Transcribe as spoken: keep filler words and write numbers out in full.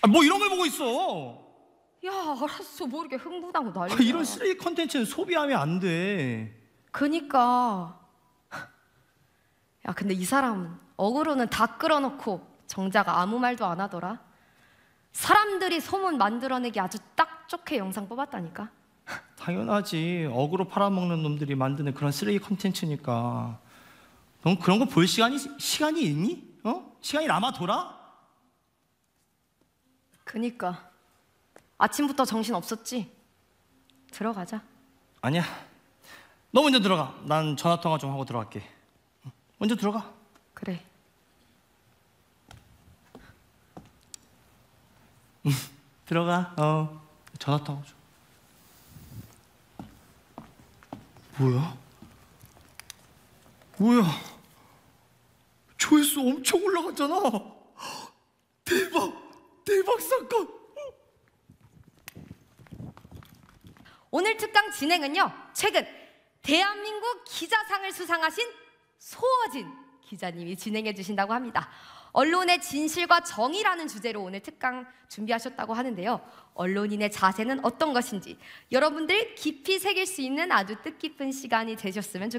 아, 뭐 이런 걸 보고 있어. 야, 알았어. 뭐 이렇게 흥분하고 난리야. 아, 이런 쓰레기 컨텐츠는 소비하면 안 돼. 그니까. 야, 근데 이 사람 어그로는 다 끌어놓고 정작 아무 말도 안 하더라. 사람들이 소문 만들어내기 아주 딱 좋게 영상 뽑았다니까. 당연하지. 어그로 팔아먹는 놈들이 만드는 그런 쓰레기 컨텐츠니까. 넌 그런 거 볼 시간이 시간이 있니? 어? 시간이 남아 돌아? 그니까. 아침부터 정신 없었지? 들어가자. 아니야. 너 먼저 들어가. 난 전화 통화 좀 하고 들어갈게. 먼저 들어가. 그래. 응, 들어가. 어. 전화 통화 좀. 뭐야? 뭐야? 조회수 엄청 올라갔잖아. 대박! 대박 사건! 오늘 특강 진행은요, 최근 대한민국 기자상을 수상하신 소어진 기자님이 진행해 주신다고 합니다. 언론의 진실과 정의라는 주제로 오늘 특강 준비하셨다고 하는데요. 언론인의 자세는 어떤 것인지 여러분들 깊이 새길 수 있는 아주 뜻깊은 시간이 되셨으면 좋겠습니다.